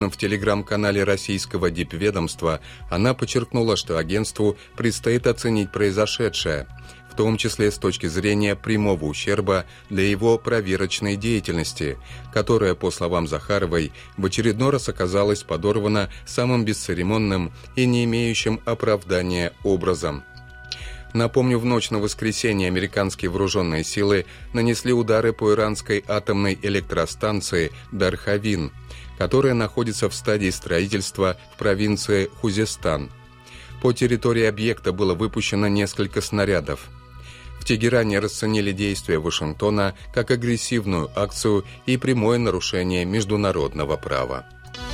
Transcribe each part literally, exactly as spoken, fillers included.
В телеграм-канале российского дипведомства она подчеркнула, что агентству предстоит оценить произошедшее, в том числе с точки зрения прямого ущерба для его проверочной деятельности, которая, по словам Захаровой, в очередной раз оказалась подорвана самым бесцеремонным и не имеющим оправдания образом. Напомню, в ночь на воскресенье американские вооруженные силы нанесли удары по иранской атомной электростанции Дархавин, которая находится в стадии строительства в провинции Хузестан. По территории объекта было выпущено несколько снарядов. В Тегеране расценили действия Вашингтона как агрессивную акцию и прямое нарушение международного права.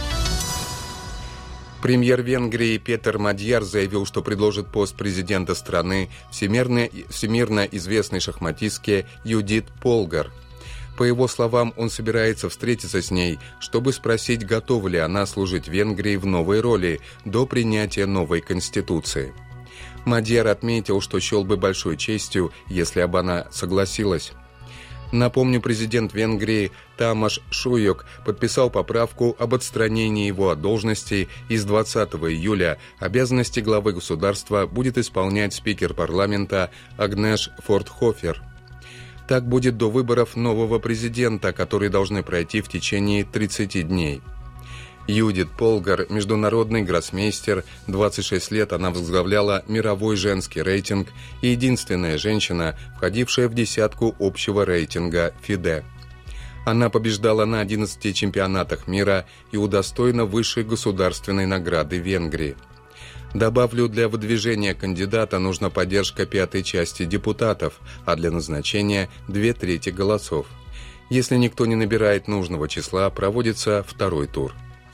Премьер Венгрии Петер Мадьяр заявил, что предложит пост президента страны всемирно, всемирно известной шахматистке Юдит Полгар. По его словам, он собирается встретиться с ней, чтобы спросить, готова ли она служить Венгрии в новой роли до принятия новой конституции. Мадьяр отметил, что счел бы большой честью, если бы она согласилась. Напомню, президент Венгрии Тамаш Шуйок подписал поправку об отстранении его от должности, и с двадцатого июля обязанности главы государства будет исполнять спикер парламента Агнеш Фортхофер. Так будет до выборов нового президента, которые должны пройти в течение тридцати дней. Юдит Полгар – международный гроссмейстер, двадцать шесть лет она возглавляла мировой женский рейтинг и единственная женщина, входившая в десятку общего рейтинга ФИДЕ. Она побеждала на одиннадцати чемпионатах мира и удостоена высшей государственной награды Венгрии. Добавлю, для выдвижения кандидата нужна поддержка пятой части депутатов, а для назначения две трети голосов. Если никто не набирает нужного числа, проводится второй тур.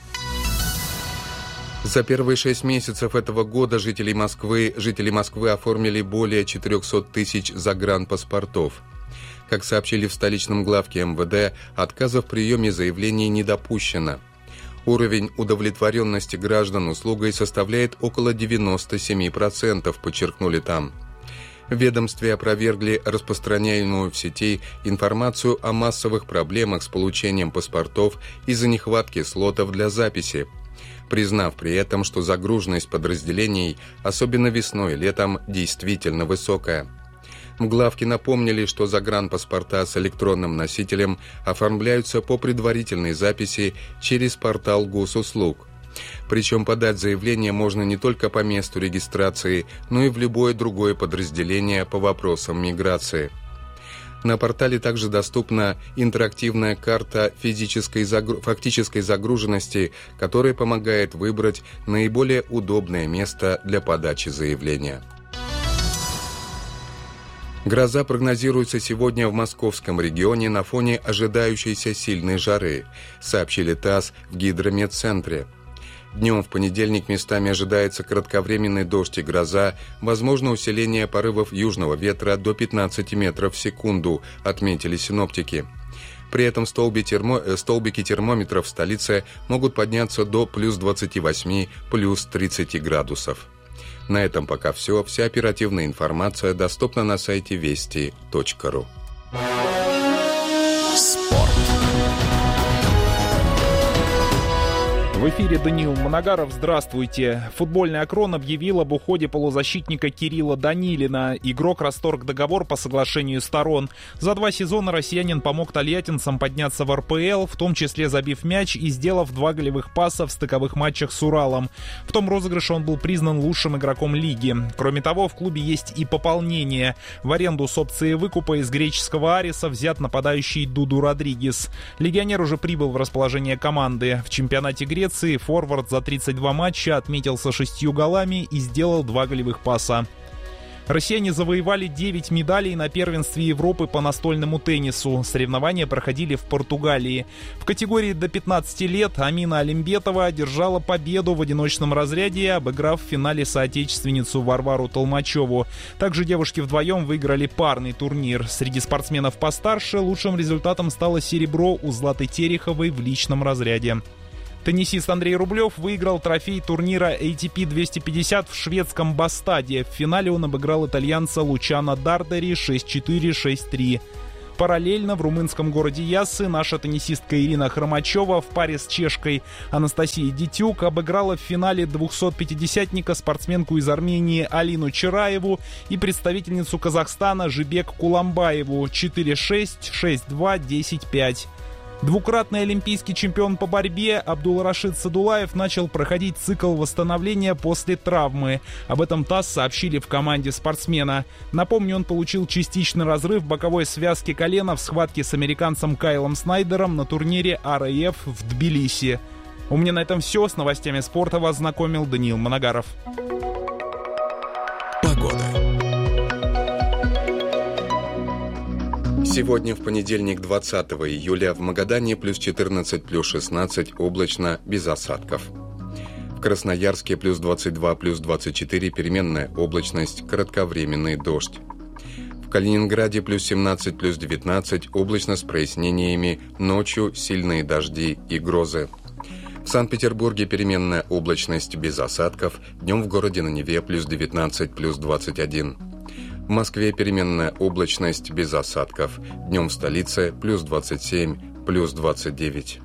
За первые шесть месяцев этого года жители Москвы, жители Москвы оформили более четырехсот тысяч загранпаспортов. Как сообщили в столичном главке эм вэ дэ, отказов в приеме заявлений не допущено. Уровень удовлетворенности граждан услугой составляет около девяноста семи процентов, подчеркнули там. В ведомстве опровергли распространяемую в сети информацию о массовых проблемах с получением паспортов из-за нехватки слотов для записи, признав при этом, что загруженность подразделений, особенно весной и летом, действительно высокая. В главке напомнили, что загранпаспорта с электронным носителем оформляются по предварительной записи через портал госуслуг. Причем подать заявление можно не только по месту регистрации, но и в любое другое подразделение по вопросам миграции. На портале также доступна интерактивная карта физической загру... фактической загруженности, которая помогает выбрать наиболее удобное место для подачи заявления. Гроза прогнозируется сегодня в московском регионе на фоне ожидающейся сильной жары, сообщили ТАСС в Гидрометцентре. Днем в понедельник местами ожидается кратковременный дождь и гроза, возможно усиление порывов южного ветра до пятнадцати метров в секунду, отметили синоптики. При этом столби термо... столбики термометров в столице могут подняться до плюс двадцати восьми, плюс тридцати градусов. На этом пока все. Вся оперативная информация доступна на сайте вести точка ру. Спорт. В эфире Даниил Моногаров. Здравствуйте. Футбольный Акрон объявил об уходе полузащитника Кирилла Данилина. Игрок расторг договор по соглашению сторон. За два сезона россиянин помог тольяттинцам подняться в эр пэ эл, в том числе забив мяч и сделав два голевых паса в стыковых матчах с Уралом. В том розыгрыше он был признан лучшим игроком лиги. Кроме того, в клубе есть и пополнение. В аренду с опцией выкупа из греческого Ариса взят нападающий Дуду Родригес. Легионер уже прибыл в расположение команды. В чемпионате Греции форвард за тридцать два матча отметился шестью голами и сделал два голевых паса. Россияне завоевали девять медалей на первенстве Европы по настольному теннису. Соревнования проходили в Португалии. В категории до пятнадцати лет Амина Алимбетова одержала победу в одиночном разряде, обыграв в финале соотечественницу Варвару Толмачеву. Также девушки вдвоем выиграли парный турнир. Среди спортсменов постарше лучшим результатом стало серебро у Златы Тереховой в личном разряде. Теннисист Андрей Рублев выиграл трофей турнира эй ти пи двести пятьдесят в шведском Бастаде. В финале он обыграл итальянца Лучано Дардери шесть четыре - шесть три. Параллельно в румынском городе Яссы наша теннисистка Ирина Хромачева в паре с чешкой Анастасией Дитюк обыграла в финале двухсотпятидесятника спортсменку из Армении Алину Чараеву и представительницу Казахстана Жибек Куламбаеву четыре шесть, шесть два, десять пять. Двукратный олимпийский чемпион по борьбе Абдулрашид Садулаев начал проходить цикл восстановления после травмы. Об этом ТАСС сообщили в команде спортсмена. Напомню, он получил частичный разрыв боковой связки колена в схватке с американцем Кайлом Снайдером на турнире ар эй эф в Тбилиси. У меня на этом все. С новостями спорта вас знакомил Даниил Манагаров. Погода. Сегодня, в понедельник, двадцатого июля, в Магадане плюс четырнадцать, плюс шестнадцать, облачно, без осадков. В Красноярске плюс двадцать два, плюс двадцать четыре, переменная облачность, кратковременный дождь. В Калининграде плюс семнадцать, плюс девятнадцать, облачно с прояснениями, ночью сильные дожди и грозы. В Санкт-Петербурге переменная облачность, без осадков, днем в городе на Неве плюс девятнадцать, плюс двадцать один. В Москве переменная облачность без осадков. Днем в столице плюс двадцать семь, плюс двадцать девять.